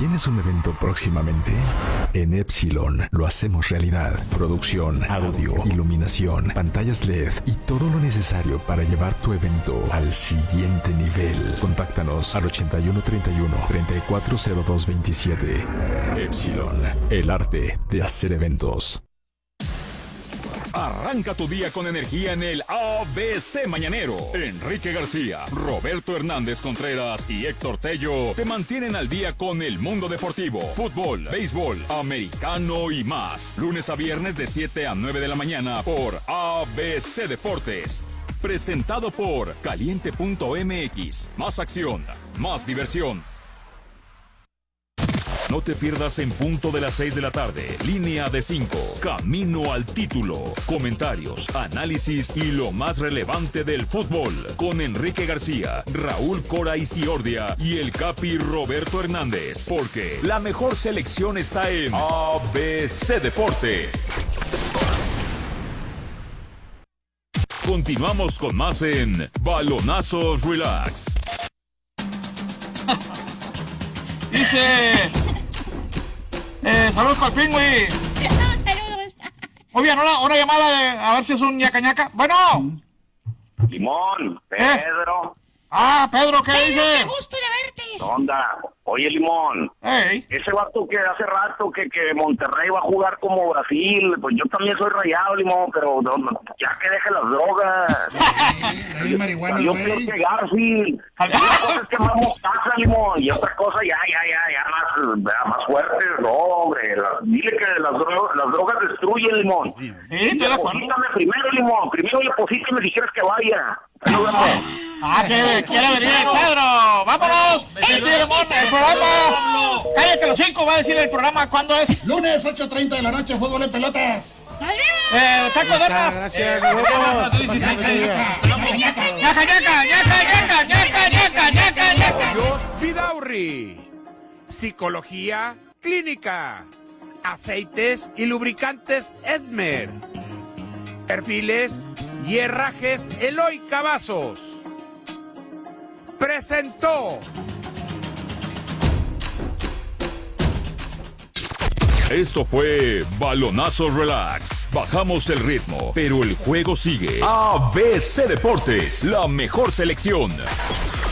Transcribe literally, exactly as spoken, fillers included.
¿Tienes un evento próximamente? En Epsilon lo hacemos realidad. Producción, audio, iluminación, pantallas L E D y todo lo necesario para llevar tu evento al siguiente nivel. Contáctanos al ochenta y uno treinta y uno, treinta y cuatro cero dos veintisiete. Epsilon, el arte de hacer eventos. Arranca tu día con energía en el A B C Mañanero. Enrique García, Roberto Hernández Contreras y Héctor Tello te mantienen al día con el mundo deportivo, fútbol, béisbol, americano y más. Lunes a viernes de siete a nueve de la mañana por A B C Deportes. Presentado por Caliente punto M X. Más acción, más diversión. No te pierdas en punto de las seis de la tarde. Línea de cinco. Camino al título. Comentarios, análisis y lo más relevante del fútbol. Con Enrique García, Raúl Cora Isiordia y el Capi Roberto Hernández. Porque la mejor selección está en A B C Deportes. Continuamos con más en Balonazos Relax. Dice... Eh, saludos con el fin, güey. Saludos. Muy bien, una, una llamada de... A ver si es un ñaca ñaca. Bueno. Limón, Pedro. ¿Eh? Ah, Pedro, ¿qué Pedro, dice? qué gusto de verte. ¿Qué onda? Oye, Limón. Hey. Ese vato que hace rato que, que Monterrey va a jugar como Brasil, pues yo también soy rayado, Limón, pero no, no, ya que deje las drogas. Ay, marihuana, Yo güey. creo que Garfield. Una cosa es que más mostaza, Limón, y otra cosa ya, ya, ya, ya más, ya más fuerte. No, hombre, la, dile que las, dro las drogas destruyen, Limón. Sí, estoy de acuerdo. Deposítame primero, Limón, primero deposítame si quieres que vaya. Nos vemos. Ah, que quiere venir Pedro. ¡Vámonos! El programa. Cállate los cinco, va a decir el programa cuándo es. Lunes ocho treinta de la noche, fútbol en pelotas. Eh, taco de Gracias, gracias. ñaca, ñaca, ñaca, ñaca, ñaca, ñaca, ñaca, ñaca. Dios Vidaurri. Psicología clínica. Aceites y lubricantes Esmer. Perfiles y herrajes Eloy Cavazos. Presentó. Esto fue Balonazos Relax. Bajamos el ritmo, pero el juego sigue. A B C Deportes, la mejor selección.